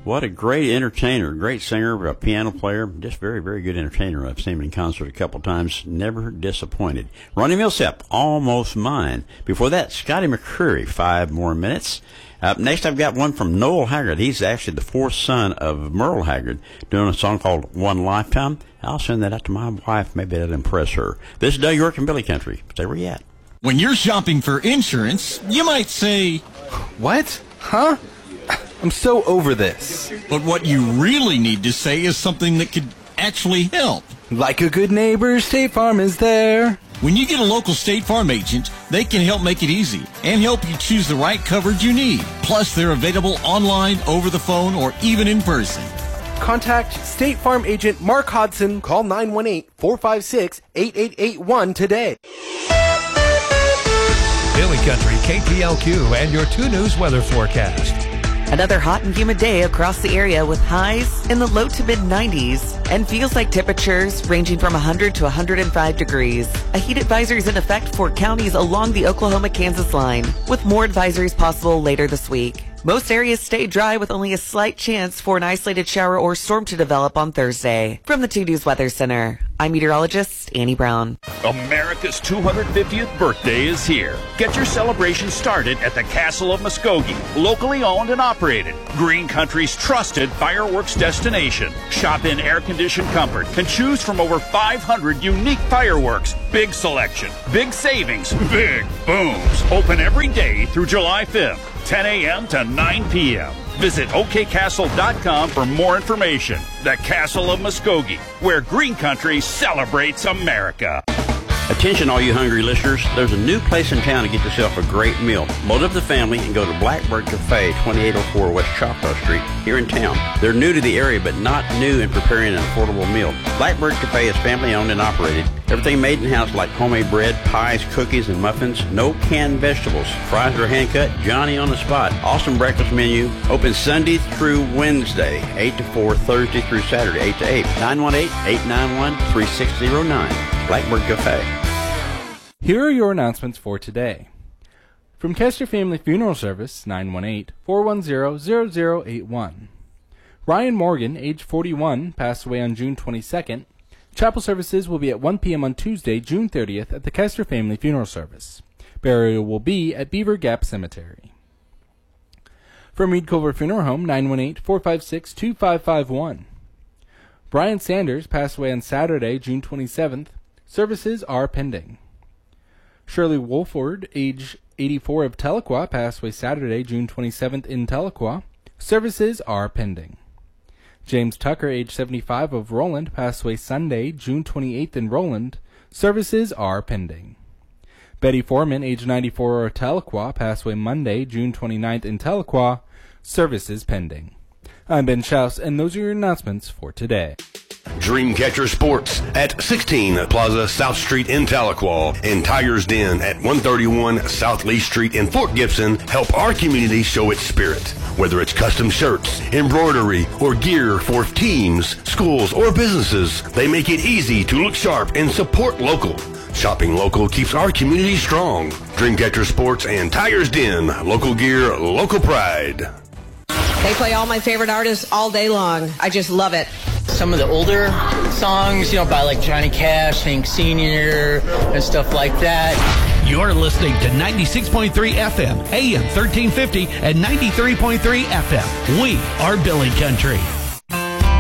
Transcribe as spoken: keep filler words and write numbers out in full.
What a great entertainer, great singer, a piano player, just very, very good entertainer. I've seen him in concert a couple times, never disappointed. Ronnie Millsap, Almost Mine. Before that, Scotty McCreery, Five More Minutes. Up next, I've got one from Noel Haggard. He's actually the fourth son of Merle Haggard, doing a song called One Lifetime. I'll send that out to my wife. Maybe that'll impress her. This is Doug York and Billy Country. Stay where you at. When you're shopping for insurance, you might say, "What? Huh? I'm so over this." But what you really need to say is something that could actually help. Like a good neighbor, State Farm is there. When you get a local State Farm agent, they can help make it easy and help you choose the right coverage you need. Plus, they're available online, over the phone, or even in person. Contact State Farm agent Mark Hodson. Call nine one eight, four five six, eight eight eight one today. Billy Country, K P L Q, and your two News weather forecast. Another hot and humid day across the area with highs in the low to mid nineties and feels like temperatures ranging from one hundred to one hundred five degrees. A heat advisory is in effect for counties along the Oklahoma-Kansas line, with more advisories possible later this week. Most areas stay dry with only a slight chance for an isolated shower or storm to develop on Thursday. From the two News Weather Center, I'm meteorologist Annie Brown. America's two hundred fiftieth birthday is here. Get your celebration started at the Castle of Muskogee, locally owned and operated. Green Country's trusted fireworks destination. Shop in air-conditioned comfort and choose from over five hundred unique fireworks. Big selection, big savings, big booms. Open every day through July fifth. ten a.m. to nine p.m. Visit O K castle dot com for more information. The Castle of Muskogee, where Green Country celebrates America. Attention, all you hungry listeners. There's a new place in town to get yourself a great meal. Load up the family and go to Blackbird Cafe, twenty-eight oh four West Choctaw Street, here in town. They're new to the area, but not new in preparing an affordable meal. Blackbird Cafe is family-owned and operated. Everything made in-house like homemade bread, pies, cookies, and muffins. No canned vegetables. Fries are hand-cut, Johnny on the spot. Awesome breakfast menu. Open Sunday through Wednesday, eight to four, Thursday through Saturday, eight to eight. nine one eight, eight nine one, three six zero nine. Blackbird Cafe. Here are your announcements for today. From Kester Family Funeral Service, nine one eight, four one zero, zero zero eight one. Ryan Morgan, age forty-one, passed away on June twenty-second. Chapel services will be at one p.m. on Tuesday, June thirtieth, at the Kester Family Funeral Service. Burial will be at Beaver Gap Cemetery. From Reed Culver Funeral Home, nine one eight, four five six, two five five one. Brian Sanders passed away on Saturday, June twenty-seventh. Services are pending. Shirley Wolford, age eighty-four, of Tahlequah, passed away Saturday, June twenty-seventh in Tahlequah. Services are pending. James Tucker, age seventy-five, of Roland, passed away Sunday, June twenty-eighth in Roland. Services are pending. Betty Foreman, age ninety-four, of Tahlequah, passed away Monday, June twenty-ninth in Tahlequah. Services pending. I'm Ben Schaus, and those are your announcements for today. Dreamcatcher Sports at sixteen Plaza South Street in Tahlequah and Tiger's Den at one thirty-one South Lee Street in Fort Gibson help our community show its spirit. Whether it's custom shirts, embroidery, or gear for teams, schools, or businesses, they make it easy to look sharp and support local. Shopping local keeps our community strong. Dreamcatcher Sports and Tiger's Den, local gear, local pride. They play all my favorite artists all day long. I just love it. Some of the older songs, you know, by like Johnny Cash, Hank Senior, and stuff like that. You're listening to ninety-six point three F M, A M thirteen fifty, and ninety-three point three F M. We are Billy Country.